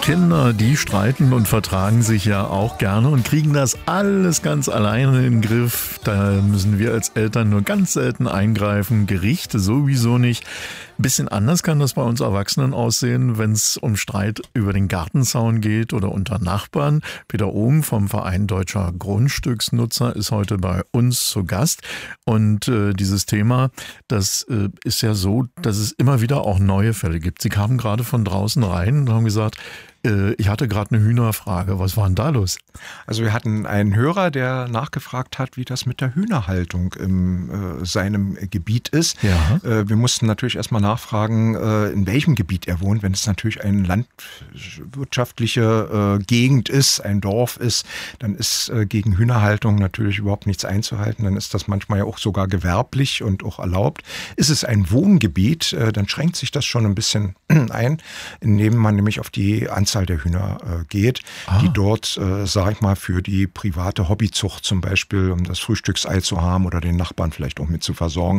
Kinder, die streiten und vertragen sich ja auch gerne und kriegen das alles ganz alleine in den Griff. Da müssen wir als Eltern nur ganz selten eingreifen, Gerichte sowieso nicht. Ein bisschen anders kann das bei uns Erwachsenen aussehen, wenn es um Streit über den Gartenzaun geht oder unter Nachbarn. Peter Ohm vom Verein Deutscher Grundstücksnutzer ist heute bei uns zu Gast. Und dieses Thema, das ist ja so, dass es immer wieder auch neue Fälle gibt. Sie kamen gerade von draußen rein und haben gesagt, ich hatte gerade eine Hühnerfrage. Was war denn da los? Also wir hatten einen Hörer, der nachgefragt hat, wie das mit der Hühnerhaltung in seinem Gebiet ist. Ja. Wir mussten natürlich erstmal nachfragen, in welchem Gebiet er wohnt. Wenn es natürlich eine landwirtschaftliche Gegend ist, ein Dorf ist, dann ist gegen Hühnerhaltung natürlich überhaupt nichts einzuhalten. Dann ist das manchmal ja auch sogar gewerblich und auch erlaubt. Ist es ein Wohngebiet, dann schränkt sich das schon ein bisschen ein, indem man nämlich auf die Anzahl der Hühner geht, die dort, sag ich mal, für die private Hobbyzucht zum Beispiel, um das Frühstücksei zu haben oder den Nachbarn vielleicht auch mit zu versorgen,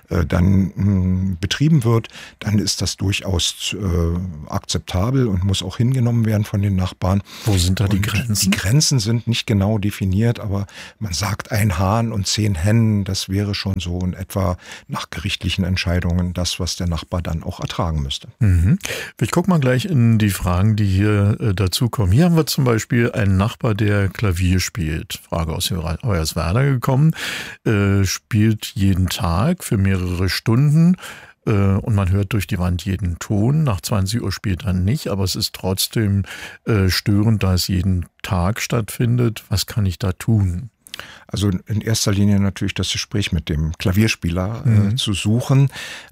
dann betrieben wird, dann ist das durchaus akzeptabel und muss auch hingenommen werden von den Nachbarn. Wo sind da die Grenzen? Die Grenzen sind nicht genau definiert, aber man sagt, ein Hahn und 10 Hennen, das wäre schon so in etwa nach gerichtlichen Entscheidungen das, was der Nachbar dann auch ertragen müsste. Mhm. Ich gucke mal gleich in die Fragen, die hier dazukommen. Hier haben wir zum Beispiel einen Nachbar, der Klavier spielt. Frage aus Hoyerswerda gekommen. Spielt jeden Tag für mehrere Stunden. Und man hört durch die Wand jeden Ton. Nach 20 Uhr spielt er nicht, aber es ist trotzdem störend, da es jeden Tag stattfindet. Was kann ich da tun? Also in erster Linie natürlich das Gespräch mit dem Klavierspieler zu suchen.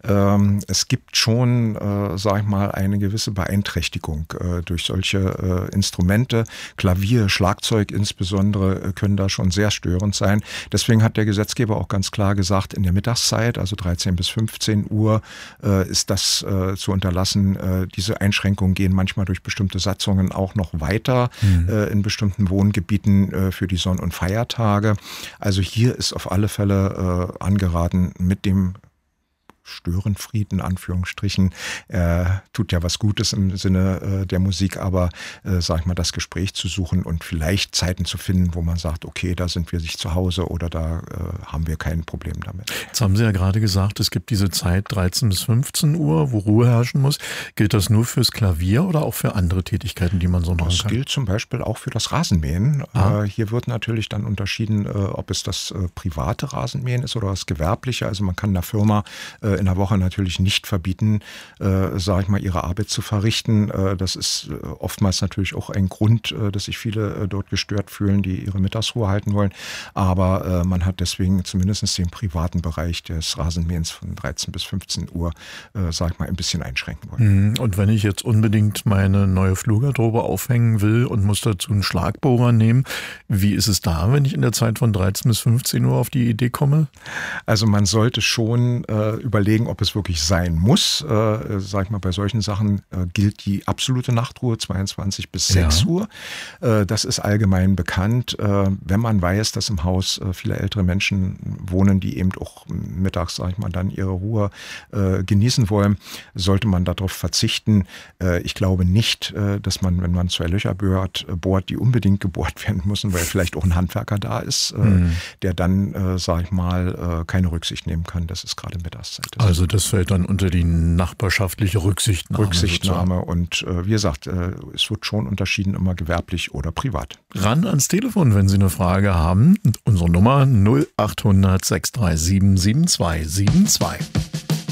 Es gibt schon, sag ich mal, eine gewisse Beeinträchtigung durch solche Instrumente. Klavier, Schlagzeug insbesondere können da schon sehr störend sein. Deswegen hat der Gesetzgeber auch ganz klar gesagt, in der Mittagszeit, also 13 bis 15 Uhr, ist das zu unterlassen. Diese Einschränkungen gehen manchmal durch bestimmte Satzungen auch noch weiter in bestimmten Wohngebieten für die Sonn- und Feiertage. Also hier ist auf alle Fälle angeraten, mit dem Störenfried in Anführungsstrichen, tut ja was Gutes im Sinne der Musik, aber sag ich mal, das Gespräch zu suchen und vielleicht Zeiten zu finden, wo man sagt, okay, da sind wir sich zu Hause oder da haben wir kein Problem damit. Jetzt haben Sie ja gerade gesagt, es gibt diese Zeit 13 bis 15 Uhr, wo Ruhe herrschen muss. Gilt das nur fürs Klavier oder auch für andere Tätigkeiten, die man so machen kann? Das gilt zum Beispiel auch für das Rasenmähen. Hier wird natürlich dann unterschieden, ob es das private Rasenmähen ist oder das gewerbliche. Also man kann einer Firma in der Woche natürlich nicht verbieten, sage ich mal, ihre Arbeit zu verrichten. Das ist oftmals natürlich auch ein Grund, dass sich viele dort gestört fühlen, die ihre Mittagsruhe halten wollen. Aber man hat deswegen zumindest den privaten Bereich des Rasenmähens von 13 bis 15 Uhr, sage ich mal, ein bisschen einschränken wollen. Und wenn ich jetzt unbedingt meine neue Flurgarderobe aufhängen will und muss dazu einen Schlagbohrer nehmen, wie ist es da, wenn ich in der Zeit von 13 bis 15 Uhr auf die Idee komme? Also man sollte schon überlegen, ob es wirklich sein muss. Sag ich mal, bei solchen Sachen gilt die absolute Nachtruhe 22 bis 6 Uhr. Das ist allgemein bekannt. Wenn man weiß, dass im Haus viele ältere Menschen wohnen, die eben auch mittags, sag ich mal, dann ihre Ruhe genießen wollen, sollte man darauf verzichten. Ich glaube nicht, dass man, wenn man 2 Löcher bohrt, die unbedingt gebohrt werden müssen, weil vielleicht auch ein Handwerker da ist, der dann, sag ich mal, keine Rücksicht nehmen kann, dass es gerade Mittagszeit ist. Also das fällt dann unter die nachbarschaftliche Rücksichtnahme. Rücksichtnahme und wie gesagt, es wird schon unterschieden, immer gewerblich oder privat. Ran ans Telefon, wenn Sie eine Frage haben. Unsere Nummer 0800 637 7272.